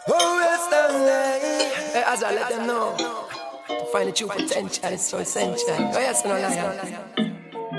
Oh, yes, Stanley. As I let them know, to find the true potential is so essential. Oh, yes, no liar.